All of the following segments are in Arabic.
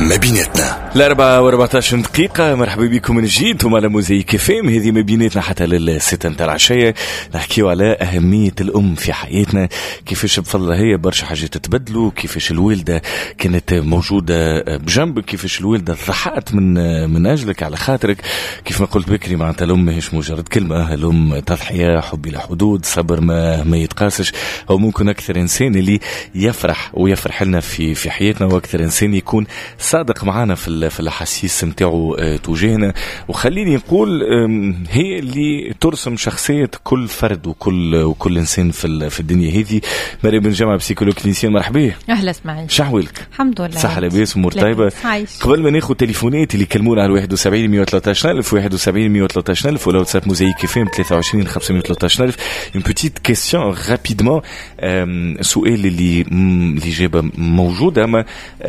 ما بيناتنا 4:14 دقيقة. مرحبا بكم من جديد. انتم على موزايك فام. هذه ما بيناتنا حتى للستة نتاع العشية. نحكيو على أهمية الأم في حياتنا، كيفاش بفضل هي برشا حاجات تتبدلوا، كيفاش الوالدة كانت موجودة بجنبك، كيفاش الوالدة ضحت من أجلك على خاطرك. كيف ما قلت بكري معناتها الأم ماهيش مجرد كلمة، الأم تضحية، حب إلى حدود، صبر ما يتقاسش. أو ممكن أكثر إنسان اللي يفرح ويفرح لنا في حياتنا، وأكثر إنسان يكون صادق معنا في الأحاسيس متاعو توجهنا. وخليني نقول هي اللي ترسم شخصية كل فرد وكل إنسان في الدنيا هذه. مريم بن جامع بسيكولوج كلينيسيان، مرحبا. أهلا اسماعيل، شحوالك؟ الحمد لله، صحة لاباس أمور طيبة. قبل ما ناخذ تليفونات اللي يكلمونا على 71 113 ألف 71 113 ألف ولا واتساب موزايك فام 23 513 ألف. une petite question rapidement. سؤال اللي الإجابة موجودة، أما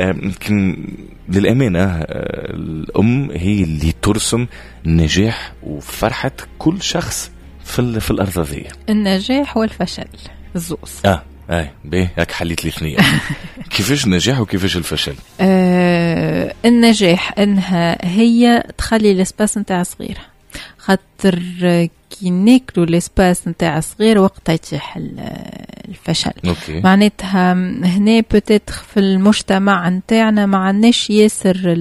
للأمانة الأم هي اللي ترسم نجاح وفرحة كل شخص في الأرض ذي. النجاح والفشل الزوز. باهي هاك حليت الاثنين. كيفاش النجاح وكيفاش الفشل؟ النجاح انها هي تخلي الاسباس نتاع صغير، خاطر كي ناكلوا الاسباس نتاع صغير وقتها يتيح الفشل. معناتها هنا بوتيتر في المجتمع نتاعنا ما عندناش ياسر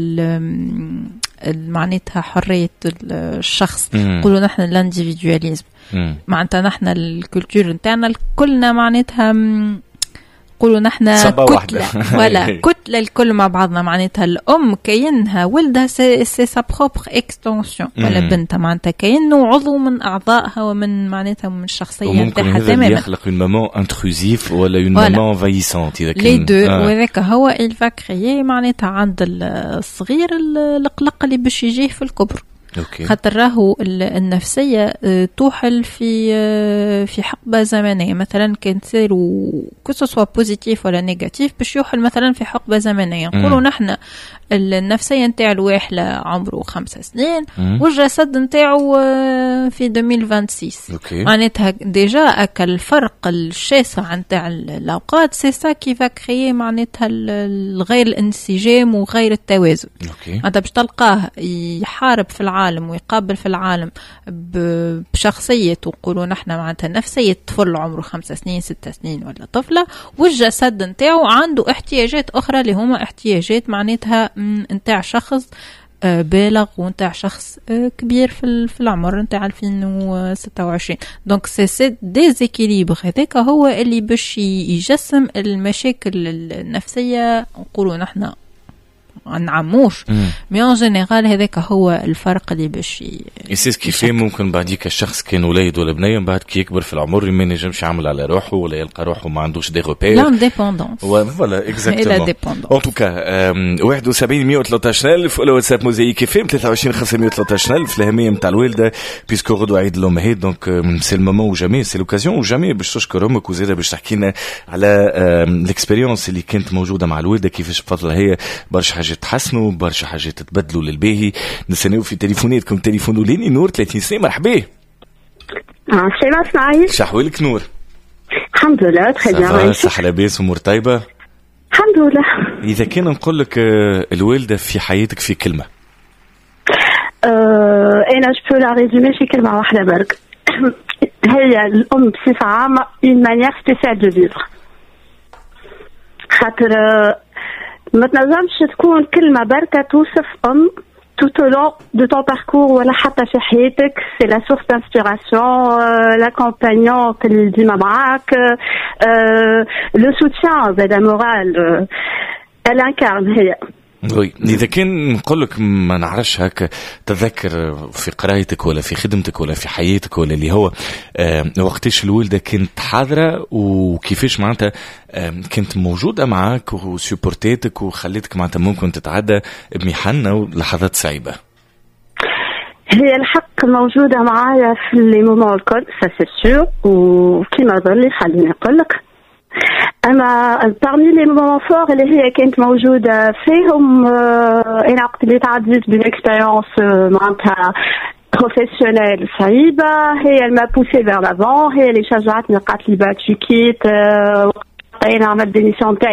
معناتها حرية الشخص، نقولوا نحن الانديفيدواليزم. معناتها نحن الكولتور نتاعنا كلنا معناتها نقولوا نحن كتلة ولا كتلة الكل مع بعضنا. معناتها الأم كينها ولدها سي سا بروبر اكستنسيون، ولا بنتها معناتها كينه عضو من أعضائها ومن معناتها من الشخصية نتاعها تماما. وممكن يخلق une maman intrusive ولا une maman envahissante إذا كان les deux. وذاك هو il va créer معناتها عند الصغير القلق اللي باش يجيه في الكبر. خاطر راهو النفسية توحل في حقبة زمنية. مثلا كان تصيروا كسوا بوزيتيف ولا نيجاتيف باش يوحل مثلا في حقبة زمنية. نقولوا نحن النفسية نتاع الواحلة عمره 5 سنين والجسد نتاعو في 2026. معناتها ديجا أكل الفرق الشاسع نتاع الأوقات سي سا كي فا كريي معناتها الغير الانسجام وغير التوازن. معناتها باش تلقاه يحارب في العالم ويقابل في العالم بشخصيته. نقولوا نحن معناتها نفسية طفل عمره 5 سنين 6 سنين ولا طفلة، والجسد نتاعو عنده احتياجات أخرى اللي هما احتياجات معناتها نتاع شخص بالغ ونتاع شخص كبير في العمر نتاع 2026. دونك سي ديزيكيليبر هذاك هو اللي باش يجسم المشاكل النفسية. نقولوا نحن نعموش مي ان جينيرال هذاك هو الفرق اللي باش يسيس كيفاه ممكن بعديك الشخص كان وليد ولا بنيه بعد كي يكبر في العمر ما ينجمش يعمل على روحه ولا يلقى روحه ما عندوش دي روبير. لانديبوندونس فوالا اكزاكتومون. ان توكا 71 113 ألف ولا واتساب موزايك فام 23 513 ألف. الأهمية نتاع الوالدة بيسكو غدوة عيد الأمهات، دونك سي المومون وجامي سي لوكازيون وجامي باش تشكر امك وزيادة باش تحكي لنا على الاكسبيريونس اللي كانت موجودة مع الوالدة، كيفاش بفضلها هي برشا حاجات تحسنوا برشا حاجات تتبدلوا للباهي. نستناو في تليفوناتكم. تليفون ليني نور 30 سنة، مرحبا. السلام عليكم. شحوالك نور؟ الحمد لله تري بيان. صحة لاباس أمور طيبة؟ الحمد لله. إذا كان نقول لك الوالدة في حياتك في كلمة، أنا جو لا ريزومي في كلمة واحدة برك. هي الأم بصفة عامة une manière spéciale de vivre. خاطر ما تنجمش تكون كلمة بركة توصف أم tout au long de ton parcours ولا حتى في حياتك. c'est la source d'inspiration, l'accompagnante اللي ديما معاك, le soutien زاد moral, elle incarne هي. وي إذا كان نقول لك ما نعرفش هكا تذكر في قرايتك ولا في خدمتك ولا في حياتك ولا اللي هو وقتاش الوالدة كانت حاضرة وكيفاش معناتها كانت موجودة معاك وسيبورتيتك وخليتك معناتها ممكن تتعدى بمحنة ولحظات صعيبة. هي الحق موجودة معايا في لي مومون الكل سا سيور، وكيما ظل خليني نقول لك أما parmi les moments forts اللي هي كانت موجودة فيهم أنا وقت اللي تعديت بالإكسبيرينس معناتها بروفيسيونيل صعيبة. هي اللي ما بوسي vers l'avant، هي اللي شجعتني قالت لي باك tu quittes وقت أنا عملت ديميسيون تاعي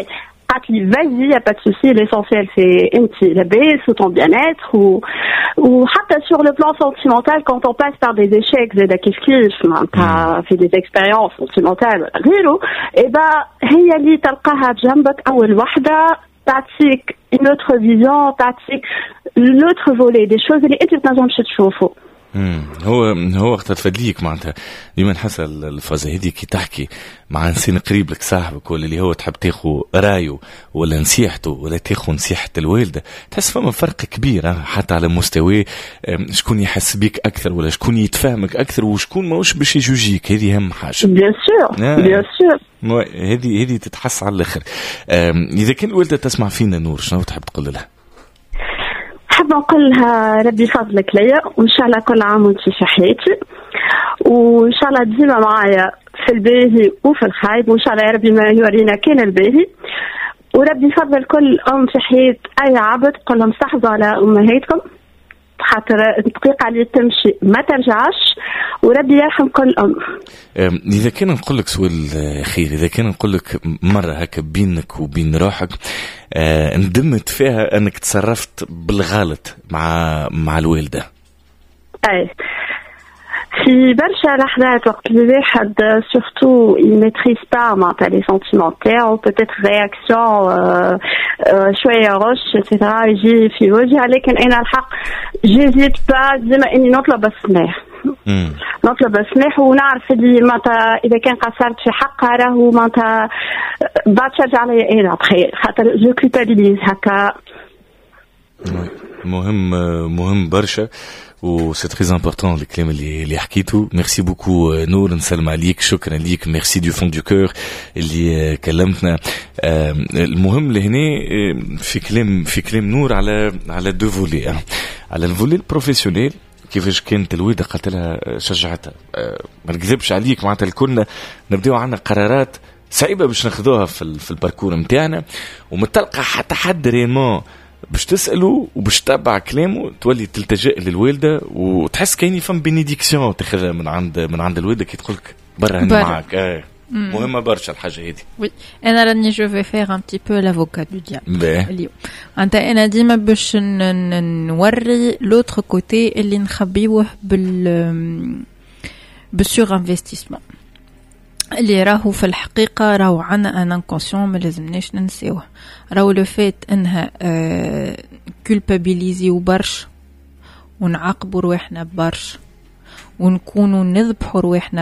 قالت لي vas-y, y a pas de souci, l'essentiel c'est انت لاباس ou ton bien-être ou حتى sur le plan sentimental quand on passe par des échecs زاد كيف معناتها في des expériences sentimentales ولا غيره et هي اللي تلقاها بجنبك اول وحده تعطيك une autre vision, تعطيك l'autre volet des choses اللي انت ما تنجمش تشوفه. هو وقت تفدليك معناتها ديما نحس الفازة هذه كي تحكي مع انسان قريب لك صاحبك ولا اللي هو تحب تاخو رايه ولا نصيحته ولا تاخو نصيحة الوالدة تحس فما فرق كبير حتى على مستوى شكون يحس بيك أكثر ولا شكون يتفهمك أكثر وشكون ماهوش باش يجوجيك. هذه أهم حاجة. بيان سور هذه تتحس على الآخر. إذا كان الوالدة تسمع فينا نور شنو تحب تقول لها؟ حابة نقول لها ربي فضلك ليا وإن شاء الله كل عام وانتي في حياتي وإن شاء الله ديما معايا في الباهي وفي الخايب وإن شاء الله يا ربي ما يورينا كان الباهي وربي يفضل كل أم في حياة أي عبد قل لهم استحفظوا على أمهاتكم خاطر الدقيقة اللي تمشي ما ترجعش وربي يرحم كل أم. إذا كان نقول لك سؤال أخير إذا كان نقول لك مرة هكا بينك وبين روحك ندمت فيها أنك تصرفت بالغلط مع الوالدة. أي في برشا لحظات وقت اللي الواحد سورتو يميتريز با معناتها لي سونتيمون تاعو بوتيتر رياكسيون شويه غش اكسترا يجي في وجهها لكن انا الحق جيزيت با ديما اني نطلب السماح نطلب السماح ونعرف اللي معناتها اذا كان قصرت في حقها راهو معناتها بعد ترجع عليا انا بخير خاطر جو كولبابيليز هكا. مهم برشا و c'est très important الكلام اللي حكيته. ميرسي بوكو نور نسلم عليك شكرا ليك ميرسي دو فون دو كور اللي كلمتنا. المهم لهنا في كلام نور على دو فولي على الفولي البروفيسيونيل كيفاش كانت الوالده قالت لها شجعتها ما نكذبش عليك معناتها الكلنا نبداو عندنا قرارات صعيبه باش ناخذوها في الباركور نتاعنا وما تلقى حتى حد ريمون باش تسأله وباش تتبع كلامه تولي تلتجئ للوالدة وتحس كأني فم بينيديكسيون تاخذها من عند الوالدة كي تقولك برا هني معك. مهمة برشا الحاجة هذه. وي أنا راني جو في فيغ ان بتي بو لافوكا دو ديابل اليوم. أنا ديما باش نوري لوتر كوتي اللي نخبيوه بالسور انفستيسمون اللي راهو في الحقيقة راهو عنا ان انكونسيون ما لازمناش ننساوه. راهو لو فات انها كولبابيليزي وبرش ونعاقبوا رواحنا برش ونكونوا نذبحوا رواحنا